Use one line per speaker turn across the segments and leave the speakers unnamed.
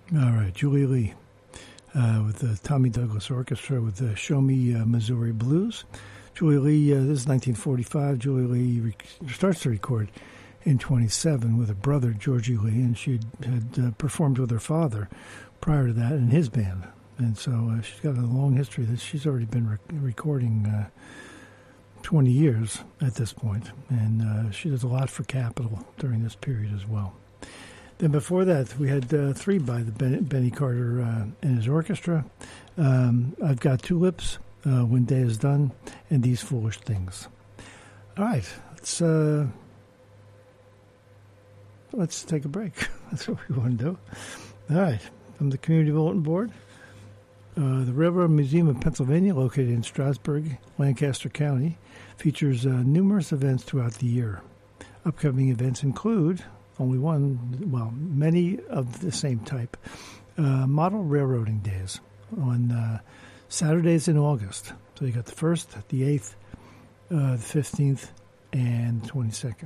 All right, Julie Lee with the Tommy Douglas Orchestra with the Show Me Missouri Blues. Julie Lee, this is 1945. Julie Lee starts to record in 27 with her brother, Georgie Lee, and she had performed with her father prior to that in his band. And so she's got a long history. She's already been recording 20 years at this point, and she does a lot for Capitol during this period as well. Then before that, we had three by the Benny Carter and his orchestra. I've Got Tulips, When Day Is Done, and These Foolish Things. All right, let's take a break. That's what we want to do. All right, from the Community Bulletin Board, the Railroad Museum of Pennsylvania, located in Strasburg, Lancaster County, features numerous events throughout the year. Upcoming events include many of the same type. Model Railroading Days on Saturdays in August. So you got the 1st, the 8th, the 15th, and 22nd.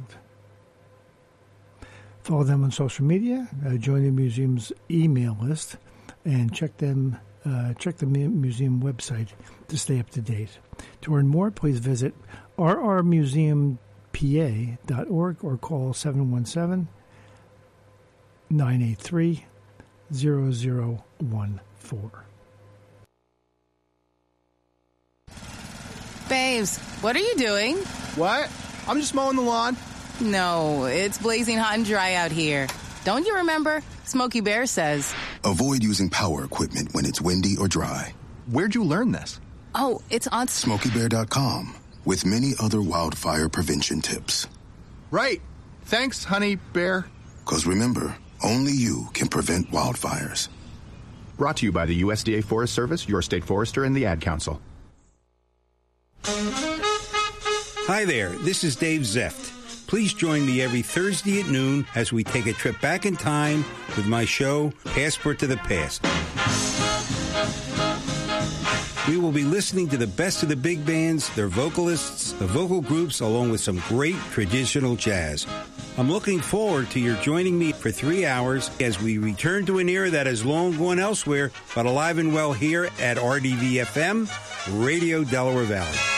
Follow them on social media, join the museum's email list, and check the museum website to stay up to date. To learn more, please visit rrmuseumpa.org or call 717-983-0014.
Babes, what are you doing?
What? I'm just mowing the lawn.
No, it's blazing hot and dry out here. Don't you remember? Smokey Bear says.
Avoid using power equipment when it's windy or dry.
Where'd you learn this?
Oh, it's on
SmokeyBear.com with many other wildfire prevention tips.
Right. Thanks, Honey Bear.
Because remember, only you can prevent wildfires.
Brought to you by the USDA Forest Service, your state forester, and the Ad Council.
Hi there, this is Dave Zeft. Please join me every Thursday at noon as we take a trip back in time with my show, Passport to the Past. We will be listening to the best of the big bands, their vocalists, the vocal groups, along with some great traditional jazz. I'm looking forward to your joining me for 3 hours as we return to an era that has long gone elsewhere, but alive and well here at RDV-FM, Radio Delaware Valley.